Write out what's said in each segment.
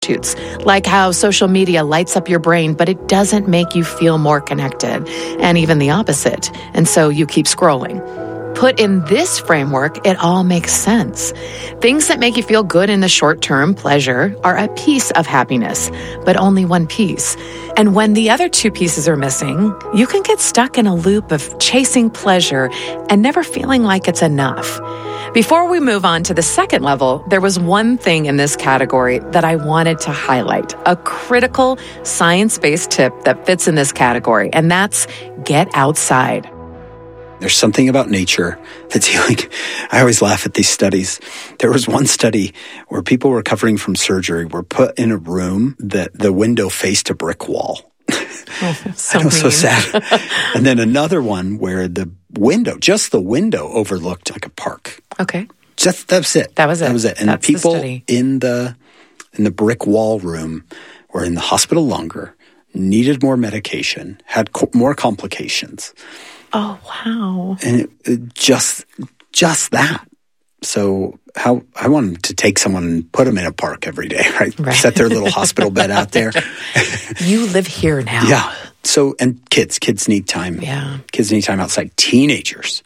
like how social media lights up your brain, but it doesn't make you feel more connected, and even the opposite. And so you keep scrolling. Put in this framework, it all makes sense. Things that make you feel good in the short term, pleasure, are a piece of happiness, but only one piece. And when the other two pieces are missing, you can get stuck in a loop of chasing pleasure and never feeling like it's enough. Before we move on to the second level, there was one thing in this category that I wanted to highlight, a critical science-based tip that fits in this category, and that's get outside. There's something about nature that's healing. I always laugh at these studies. There was one study where people recovering from surgery were put in a room that the window faced a brick wall. Oh, so sad. And then another one where the window, just the window, overlooked like a park. Okay. That was it. That was it. And that's the people the in the brick wall room were in the hospital longer, needed more medication, had more complications. Oh, wow. And it just that. So how I want them to take someone and put them in a park every day, right? Set their little hospital bed out there. You live here now. Yeah. So, and kids need time. Yeah. Kids need time outside. Teenagers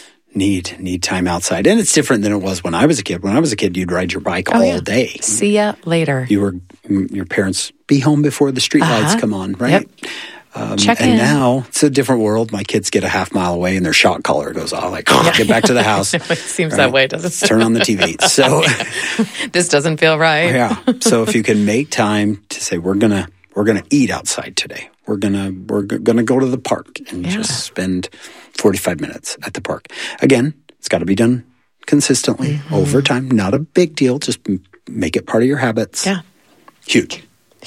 need time outside. And it's different than it was when I was a kid. When I was a kid, you'd ride your bike all day. See ya later. Your parents be home before the street lights come on, right? Yep. Check in. And now it's a different world. My kids get a half mile away and their shock collar goes off. Like, get back to the house. It seems that way, doesn't it? Turn on the TV. So this doesn't feel right. Yeah. So if you can make time to say, we're gonna eat outside today. We're gonna go to the park and just spend 45 minutes at the park. Again, it's got to be done consistently over time. Not a big deal. Just make it part of your habits. Yeah. Huge.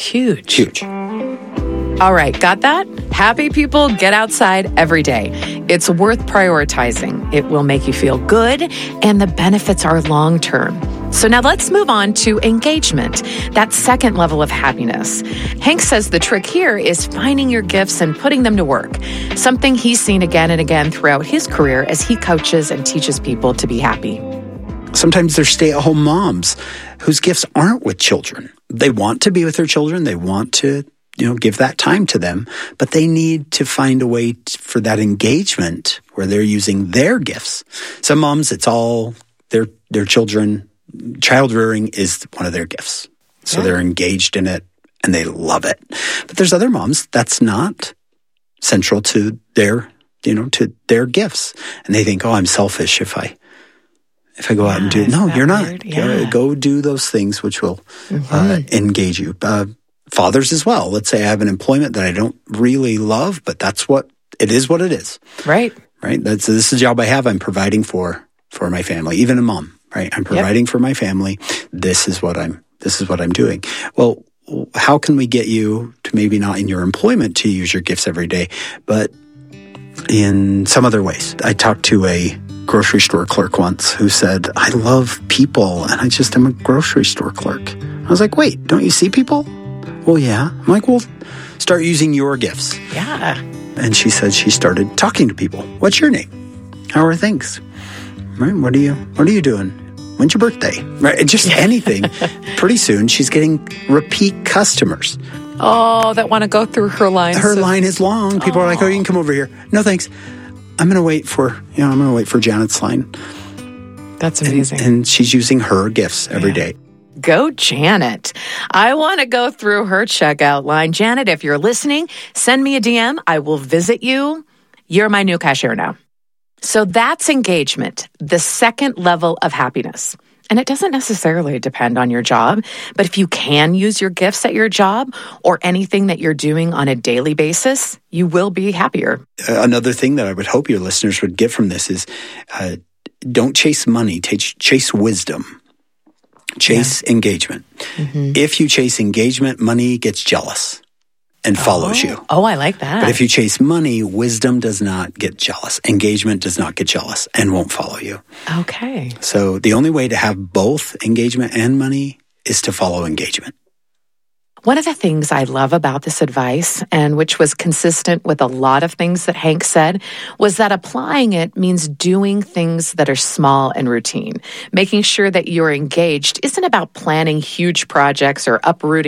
All right, got that? Happy people get outside every day. It's worth prioritizing. It will make you feel good, and the benefits are long-term. So now let's move on to engagement, that second level of happiness. Hank says the trick here is finding your gifts and putting them to work, something he's seen again and again throughout his career as he coaches and teaches people to be happy. Sometimes there's stay-at-home moms whose gifts aren't with children. They want to be with their children. They want to give that time to them, but they need to find a way for that engagement where they're using their gifts. Some moms, it's all their children. Child rearing is one of their gifts. So they're engaged in it and they love it. But there's other moms that's not central to their gifts. And they think, I'm selfish if I go out and do. No, you're not. Go do those things which will engage you. Fathers as well. Let's say I have an employment that I don't really love, but that's what it is. Right. This is a job I have. I'm providing for my family, even a mom, right? I'm providing for my family. This is what I'm doing. Well, how can we get you to, maybe not in your employment to use your gifts every day, but in some other ways? I talked to a grocery store clerk once who said, I love people and I just am a grocery store clerk. I was like, wait, don't you see people? Well, yeah. I'm like, well, start using your gifts. Yeah. And she said she started talking to people. What's your name? How are things? Right? What are you doing? When's your birthday? Right? Just anything. Pretty soon she's getting repeat customers. Oh, that want to go through her line. Her line is long. People are like, you can come over here. No, thanks. I'm going to wait for Janet's line. That's amazing. And she's using her gifts every day. Go Janet. I want to go through her checkout line. Janet, if you're listening, send me a DM. I will visit you. You're my new cashier now. So that's engagement, the second level of happiness. And it doesn't necessarily depend on your job, but if you can use your gifts at your job or anything that you're doing on a daily basis, you will be happier. Another thing that I would hope your listeners would get from this is don't chase money, chase wisdom. Chase engagement. If you chase engagement, money gets jealous and follows you. Oh, I like that. But if you chase money, wisdom does not get jealous. Engagement does not get jealous and won't follow you. Okay. So the only way to have both engagement and money is to follow engagement. One of the things I love about this advice, and which was consistent with a lot of things that Hank said, was that applying it means doing things that are small and routine. Making sure that you're engaged isn't about planning huge projects or uprooting